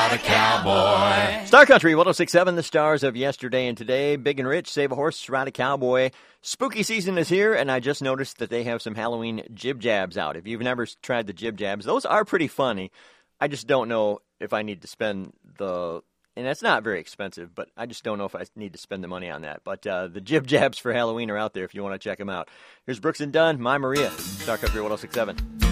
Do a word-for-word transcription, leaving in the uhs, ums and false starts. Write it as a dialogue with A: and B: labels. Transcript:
A: Ride a Cowboy.
B: Star Country, one oh six point seven, the stars of yesterday and today. Big and Rich, Save a Horse, Ride a Cowboy. Spooky season is here, and I just noticed that they have some Halloween jib jabs out. If you've never tried the jib jabs, those are pretty funny. I just don't know if I need to spend the... And it's not very expensive, but I just don't know if I need to spend the money on that. But uh, the jib jabs for Halloween are out there if you want to check them out. Here's Brooks and Dunn, My Maria, Star Country one oh six point seven.